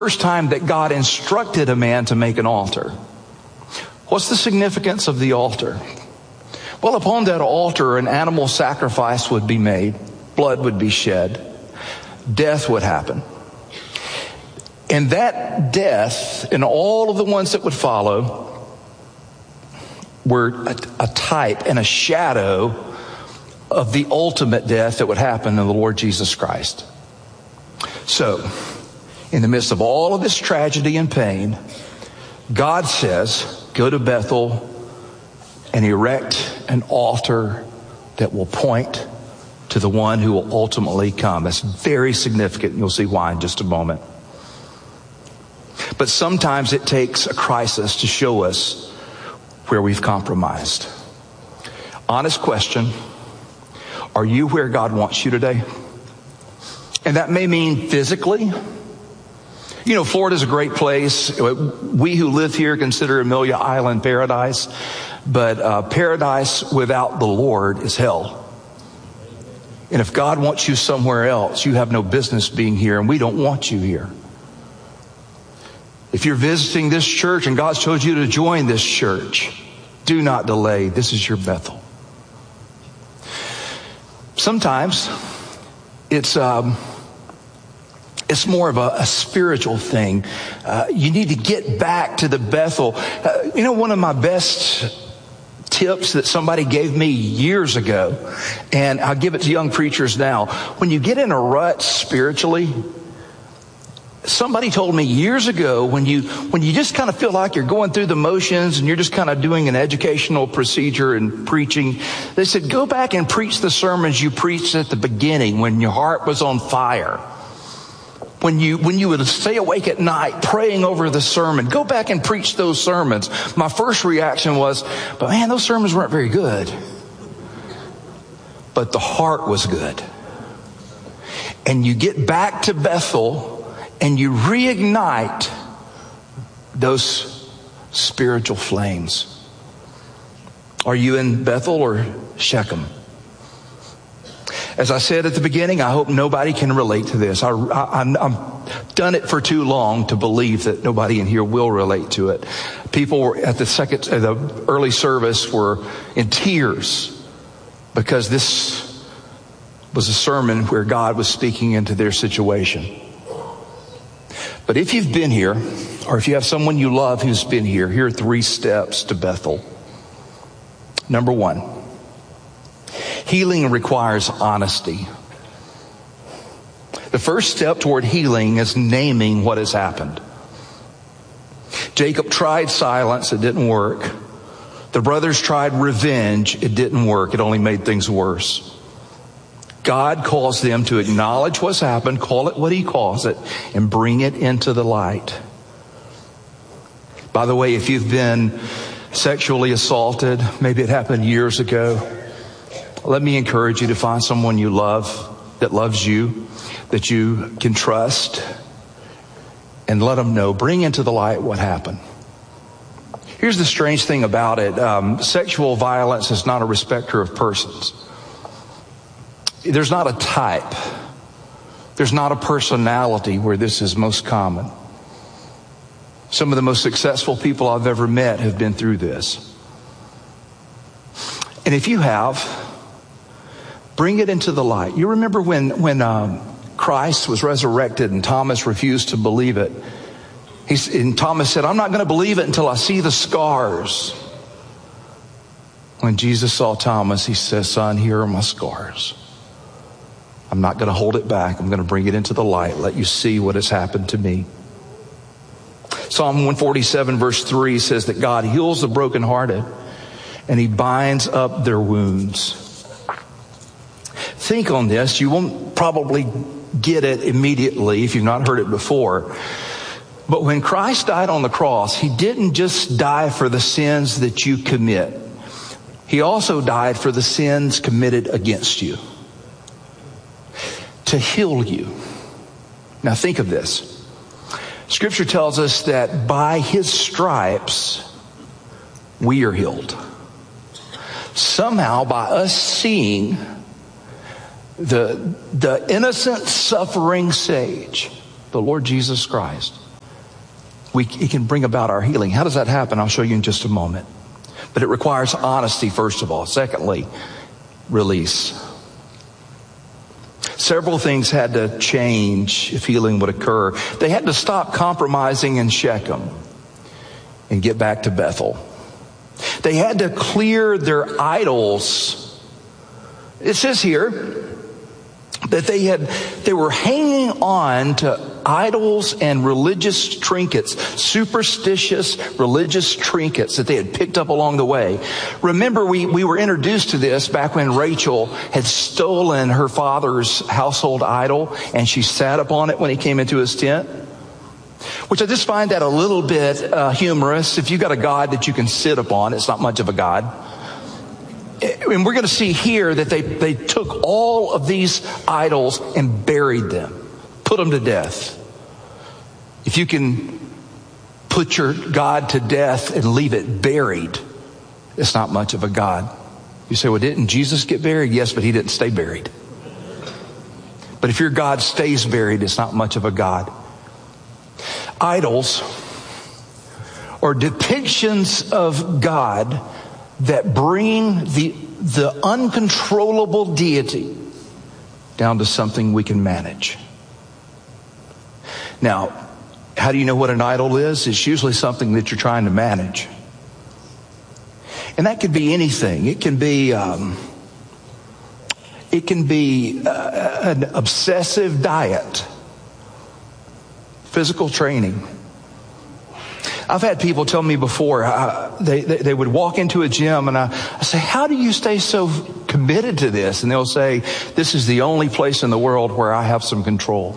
first time that God instructed a man to make an altar. What's the significance of the altar? Well, upon that altar, an animal sacrifice would be made, blood would be shed, death would happen. And that death and all of the ones that would follow were a type and a shadow of the ultimate death that would happen in the Lord Jesus Christ. So, in the midst of all of this tragedy and pain, God says, go to Bethel and erect an altar that will point to the one who will ultimately come. That's very significant. You'll see why in just a moment. But sometimes it takes a crisis to show us where we've compromised. Honest question. Are you where God wants you today? And that may mean physically. You know, Florida's a great place. We who live here consider Amelia Island paradise. But paradise without the Lord is hell. And if God wants you somewhere else, you have no business being here, and we don't want you here. If you're visiting this church and God's told you to join this church, do not delay. This is your Bethel. Sometimes it's more of a spiritual thing. You need to get back to the Bethel. One of my best tips that somebody gave me years ago, and I'll give it to young preachers now. When you get in a rut spiritually, somebody told me years ago, when you just kind of feel like you're going through the motions and you're just kind of doing an educational procedure and preaching, they said, go back and preach the sermons you preached at the beginning when your heart was on fire. When you would stay awake at night praying over the sermon, go back and preach those sermons. My first reaction was, but man, those sermons weren't very good. But the heart was good. And you get back to Bethel and you reignite those spiritual flames. Are you in Bethel or Shechem? As I said at the beginning, I hope nobody can relate to this. I'm done it for too long to believe that nobody in here will relate to it. People were at the early service were in tears because this was a sermon where God was speaking into their situation. But if you've been here, or if you have someone you love who's been here, here are 3 steps to Bethel. Number 1. Healing requires honesty. The first step toward healing is naming what has happened. Jacob tried silence. It didn't work. The brothers tried revenge. It didn't work. It only made things worse. God calls them to acknowledge what's happened, call it what he calls it, and bring it into the light. By the way, if you've been sexually assaulted, maybe it happened years ago, let me encourage you to find someone you love, that loves you, that you can trust, and let them know. Bring into the light what happened. Here's the strange thing about it. Sexual violence is not a respecter of persons. There's not a type. There's not a personality where this is most common. Some of the most successful people I've ever met have been through this. And if you have, bring it into the light. You remember when Christ was resurrected and Thomas refused to believe it. And Thomas said, I'm not going to believe it until I see the scars. When Jesus saw Thomas, he says, son, here are my scars. I'm not going to hold it back. I'm going to bring it into the light, let you see what has happened to me. Psalm 147 verse 3 says that God heals the brokenhearted and he binds up their wounds. Think on this. You won't probably get it immediately if you've not heard it before. But when Christ died on the cross, he didn't just die for the sins that you commit. He also died for the sins committed against you, to heal you. Now think of this. Scripture tells us that by his stripes, we are healed. Somehow, by us seeing the innocent suffering sage, the Lord Jesus Christ, it can bring about our healing. How does that happen? I'll show you in just a moment. But it requires honesty, first of all. Secondly, release. Several things had to change if healing would occur. They had to stop compromising in Shechem and get back to Bethel. They had to clear their idols. It says here that they were hanging on to idols and religious trinkets, superstitious religious trinkets that they had picked up along the way. Remember, we were introduced to this back when Rachel had stolen her father's household idol and she sat upon it when he came into his tent. Which I just find that a little bit humorous. If you've got a God that you can sit upon, it's not much of a God. And we're going to see here that they took all of these idols and buried them, put them to death. If you can put your God to death and leave it buried, it's not much of a God. You say, well, didn't Jesus get buried? Yes, but he didn't stay buried. But if your God stays buried, it's not much of a God. Idols are depictions of God that bring the uncontrollable deity down to something we can manage. Now, how do you know what an idol is? It's usually something that you're trying to manage. And that could be anything. It can be an obsessive diet, physical training. I've had people tell me before, they would walk into a gym and I say, how do you stay so committed to this? And they'll say, this is the only place in the world where I have some control.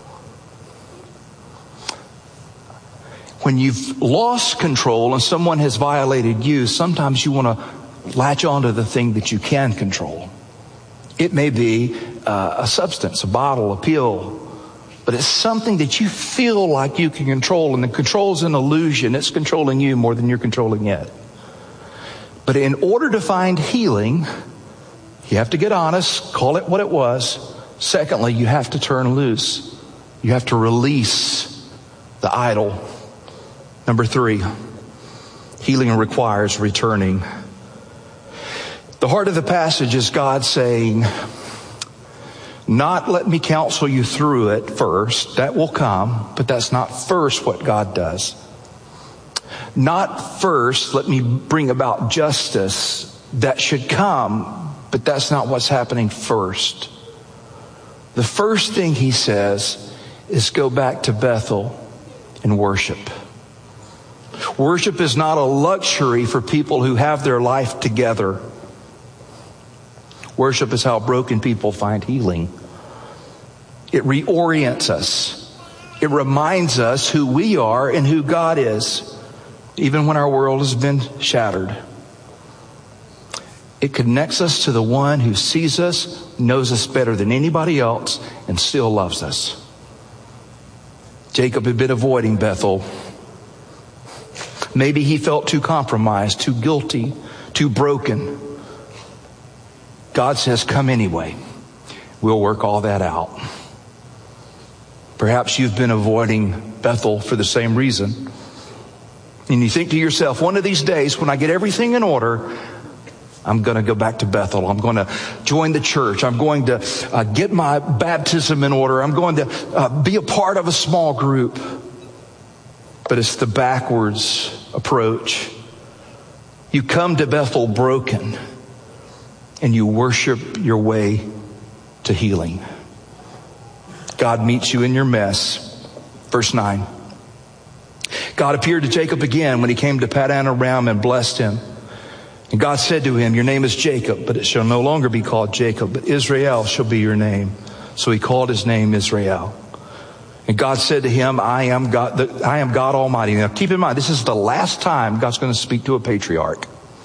When you've lost control and someone has violated you, sometimes you want to latch onto the thing that you can control. It may be a substance, a bottle, a pill, but it's something that you feel like you can control, and the control's an illusion. It's controlling you more than you're controlling it. But in order to find healing, you have to get honest, call it what it was. Secondly, you have to turn loose. You have to release the idol. Number 3, healing requires returning. The heart of the passage is God saying, not let me counsel you through it first. That will come, but that's not first what God does. Not first let me bring about justice. That should come, but that's not what's happening first. The first thing he says is go back to Bethel and worship. Worship is not a luxury for people who have their life together. Worship is how broken people find healing. It reorients us. It reminds us who we are and who God is, even when our world has been shattered. It connects us to the one who sees us, knows us better than anybody else, and still loves us. Jacob had been avoiding Bethel. Maybe he felt too compromised, too guilty, too broken. God says, come anyway. We'll work all that out. Perhaps you've been avoiding Bethel for the same reason. And you think to yourself, one of these days when I get everything in order, I'm going to go back to Bethel. I'm going to join the church. I'm going to get my baptism in order. I'm going to be a part of a small group. But it's the backwards approach. You come to Bethel broken and you worship your way to healing. God meets you in your mess. Verse 9. God appeared to Jacob again when he came to Paddan Aram and blessed him. And God said to him, your name is Jacob, but it shall no longer be called Jacob, but Israel shall be your name. So he called his name Israel. And God said to him, I am God Almighty. Now keep in mind, this is the last time God's going to speak to a patriarch.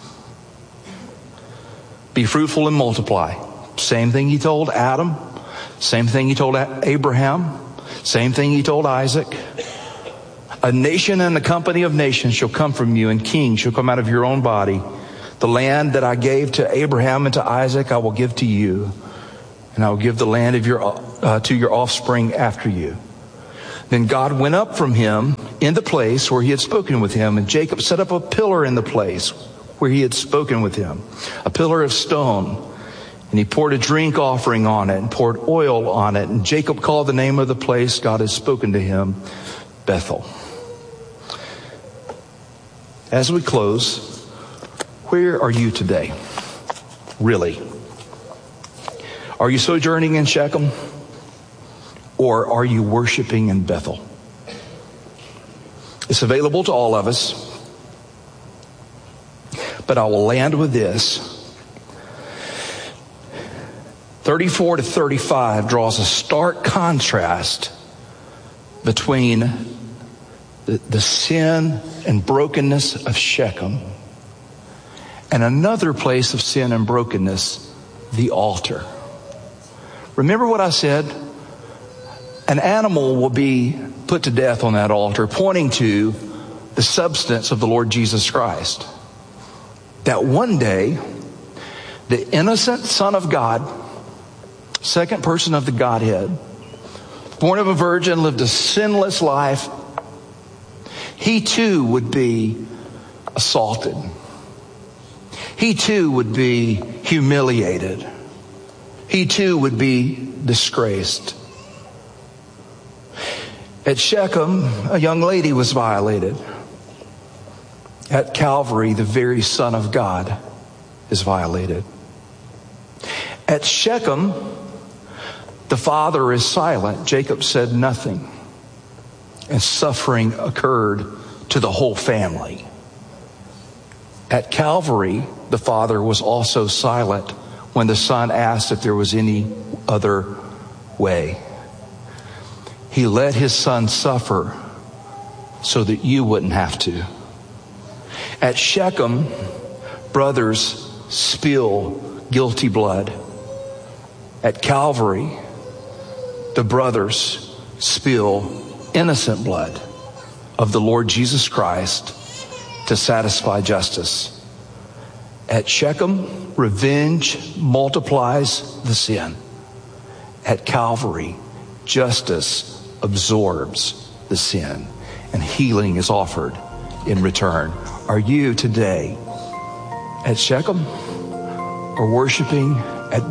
Be fruitful and multiply. Same thing he told Adam. Same thing he told Abraham. Same thing he told Isaac. A nation and a company of nations shall come from you, and kings shall come out of your own body. The land that I gave to Abraham and to Isaac, I will give to you. And I will give the land of to your offspring after you. Then God went up from him in the place where he had spoken with him. And Jacob set up a pillar in the place where he had spoken with him, a pillar of stone. And he poured a drink offering on it and poured oil on it. And Jacob called the name of the place God had spoken to him, Bethel. As we close, where are you today? Really? Are you sojourning in Shechem? Or are you worshiping in Bethel? It's available to all of us. But I will land with this. 34 to 35 draws a stark contrast between the sin and brokenness of Shechem and another place of sin and brokenness, the altar. Remember what I said? An animal will be put to death on that altar, pointing to the substance of the Lord Jesus Christ. That one day, the innocent Son of God, second person of the Godhead, born of a virgin, lived a sinless life, he too would be assaulted. He too would be humiliated. He too would be disgraced. At Shechem, a young lady was violated. At Calvary, the very Son of God is violated. At Shechem, the father is silent. Jacob said nothing. And suffering occurred to the whole family. At Calvary, the father was also silent when the son asked if there was any other way. He let his son suffer so that you wouldn't have to. At Shechem, brothers spill guilty blood. At Calvary, the brothers spill innocent blood of the Lord Jesus Christ to satisfy justice. At Shechem, revenge multiplies the sin. At Calvary, justice absorbs the sin, and healing is offered in return. Are you today at Shechem or worshiping at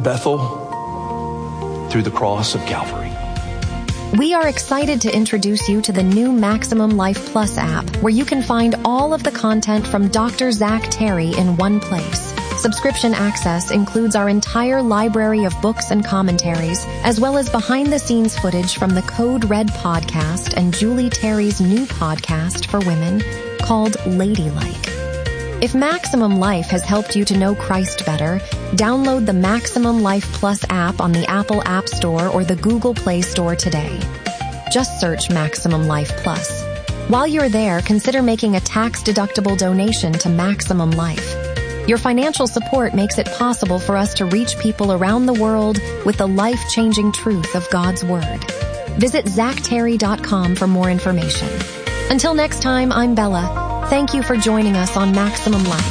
Bethel through the cross of Calvary? We are excited to introduce you to the new Maximum Life Plus app, where you can find all of the content from Dr. Zach Terry in one place. Subscription access includes our entire library of books and commentaries, as well as behind-the-scenes footage from the Code Red podcast and Julie Terry's new podcast for women called Ladylike. If Maximum Life has helped you to know Christ better, download the Maximum Life Plus app on the Apple App Store or the Google Play Store today. Just search Maximum Life Plus. While you're there, consider making a tax-deductible donation to Maximum Life. Your financial support makes it possible for us to reach people around the world with the life-changing truth of God's Word. Visit ZachTerry.com for more information. Until next time, I'm Bella. Thank you for joining us on Maximum Life.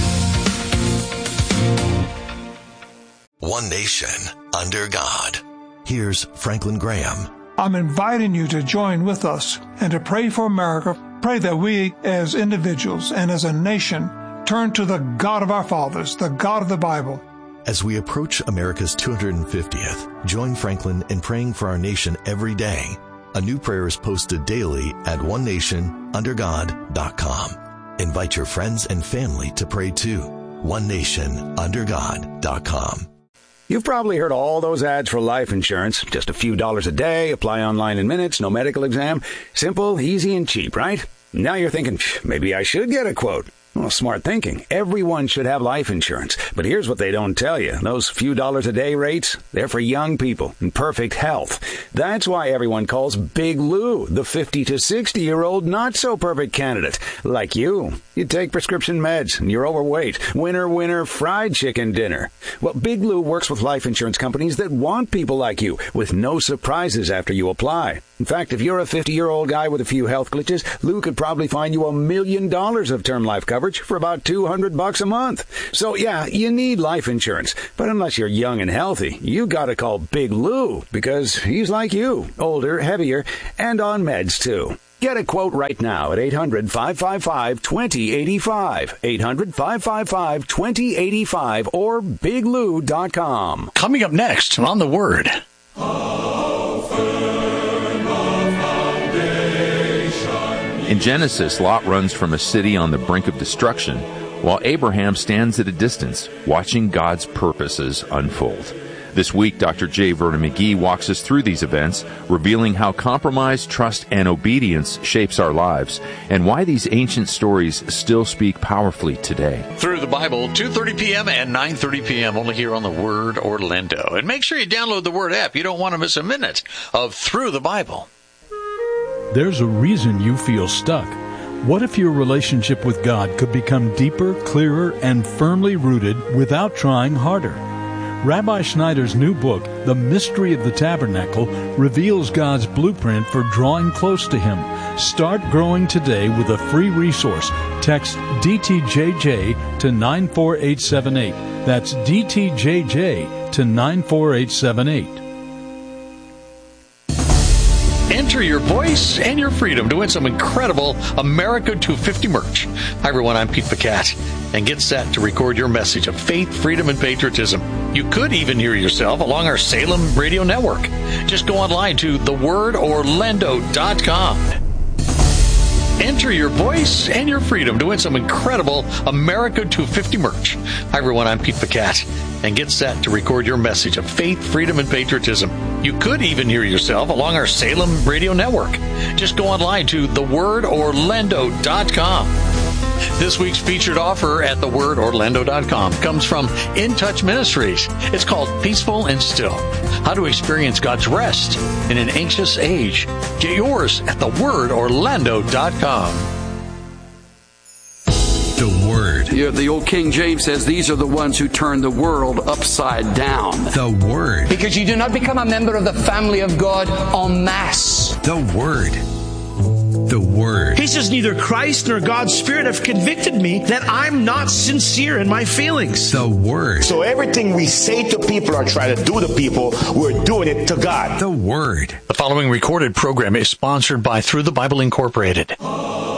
One nation, under God. Here's Franklin Graham. I'm inviting you to join with us and to pray for America. Pray that we, as individuals and as a nation, turn to the God of our fathers, the God of the Bible. As we approach America's 250th, join Franklin in praying for our nation every day. A new prayer is posted daily at onenationundergod.com. Invite your friends and family to pray too. onenationundergod.com. You've probably heard all those ads for life insurance. Just a few dollars a day, apply online in minutes, no medical exam. Simple, easy, and cheap, right? Now you're thinking, maybe I should get a quote. Well, smart thinking. Everyone should have life insurance. But here's what they don't tell you. Those few dollars a day rates, they're for young people in perfect health. That's why everyone calls Big Lou the 50 to 60-year-old not-so-perfect candidate. Like you. You take prescription meds and you're overweight. Winner, fried chicken dinner. Well, Big Lou works with life insurance companies that want people like you with no surprises after you apply. In fact, if you're a 50-year-old guy with a few health glitches, Lou could probably find you $1 million of term life coverage for about $200 a month. So yeah, you need life insurance. But unless you're young and healthy, you gotta call Big Lou because he's like you, older, heavier, and on meds too. Get a quote right now at 800-555-2085, 800-555-2085, or biglou.com. Coming up next on The Word. In Genesis, Lot runs from a city on the brink of destruction, while Abraham stands at a distance, watching God's purposes unfold. This week, Dr. J. Vernon McGee walks us through these events, revealing how compromise, trust, and obedience shapes our lives, and why these ancient stories still speak powerfully today. Through the Bible, 2:30 p.m. and 9:30 p.m. only here on The Word Orlando. And make sure you download the Word app. You don't want to miss a minute of Through the Bible. There's a reason you feel stuck. What if your relationship with God could become deeper, clearer, and firmly rooted without trying harder? Rabbi Schneider's new book, The Mystery of the Tabernacle, reveals God's blueprint for drawing close to Him. Start growing today with a free resource. Text DTJJ to 94878. That's DTJJ to 94878. Enter your voice and your freedom to win some incredible America 250 merch. Hi, everyone. I'm Pete Pacat. And get set to record your message of faith, freedom, and patriotism. You could even hear yourself along our Salem radio network. Just go online to thewordorlando.com. Enter your voice and your freedom to win some incredible America 250 merch. Hi, everyone. I'm Pete Pacat. And get set to record your message of faith, freedom, and patriotism. You could even hear yourself along our Salem radio network. Just go online to thewordorlando.com. This week's featured offer at thewordorlando.com comes from In Touch Ministries. It's called Peaceful and Still. How to experience God's rest in an anxious age. Get yours at thewordorlando.com. The Word. The old King James says these are the ones who turn the world upside down. The Word. Because you do not become a member of the family of God en masse. The Word. The Word. He says, neither Christ nor God's Spirit have convicted me that I'm not sincere in my feelings. The Word. So everything we say to people or try to do to people, we're doing it to God. The Word. The following recorded program is sponsored by Through the Bible Incorporated.